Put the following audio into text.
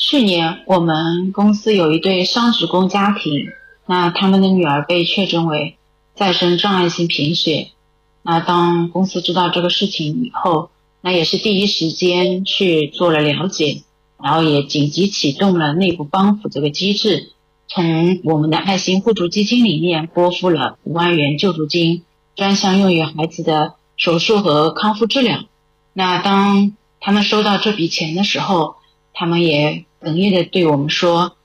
去年我们公司有一对双职工家庭，那他们的女儿被确诊为再生障碍性贫血。那当公司知道这个事情以后，那也是第一时间去做了了解，然后也紧急启动了内部帮扶这个机制，从我们的爱心互助基金里面拨付了5万元救助金，专项用于孩子的手术和康复治疗。那当他们收到这笔钱的时候，他们也哽咽地对我们说，